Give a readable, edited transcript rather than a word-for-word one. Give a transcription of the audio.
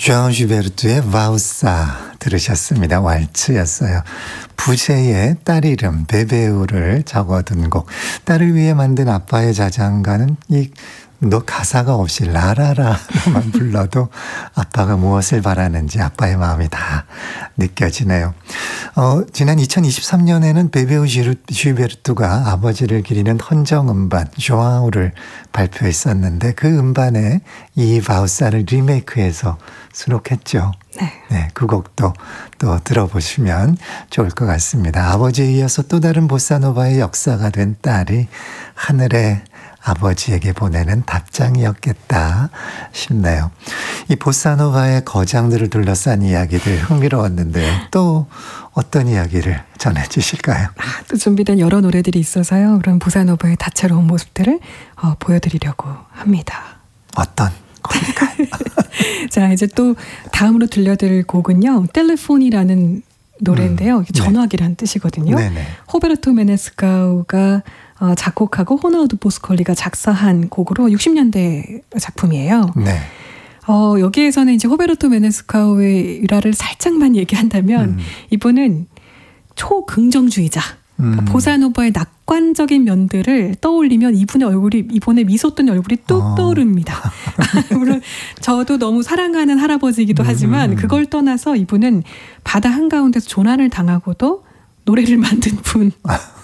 주앙 슈베르트의 바우사 들으셨습니다. 왈츠였어요. 부제의 딸 이름 베베우를 적어둔 곡. 딸을 위해 만든 아빠의 자장가는 너 가사가 없이 라라라만 불러도 아빠가 무엇을 바라는지 아빠의 마음이 다 느껴지네요. 지난 2023년에는 베베우 슈베르트가 아버지를 기리는 헌정 음반 조아우를 발표했었는데 그 음반에 이 바우사를 리메이크해서 수록했죠. 네, 그 곡도 또 들어보시면 좋을 것 같습니다. 아버지에 이어서 또 다른 보사노바의 역사가 된 딸이 하늘에 아버지에게 보내는 답장이었겠다 싶네요. 이 보사노바의 거장들을 둘러싼 이야기들 흥미로웠는데요. 또 어떤 이야기를 전해주실까요? 또 준비된 여러 노래들이 있어서요. 그럼 보사노바의 다채로운 모습들을 보여드리려고 합니다. 어떤 곡일까요? 자, 이제 또 다음으로 들려드릴 곡은요. 텔레폰이라는 노래인데요. 전화기라는 뜻이거든요. 네네. 호베르토 메네스카우가 작곡하고 호나우두 보스콜리가 작사한 곡으로 60년대 작품이에요. 네. 여기에서는 이제 호베르토 메네스카우의 일화를 살짝만 얘기한다면 이분은 초긍정주의자. 그러니까 보사노바의 낙관적인 면들을 떠올리면 이분의 미소 뜬 얼굴이 뚝 떠오릅니다. 물론 저도 너무 사랑하는 할아버지이기도 하지만 그걸 떠나서 이분은 바다 한가운데서 조난을 당하고도 노래를 만든 분.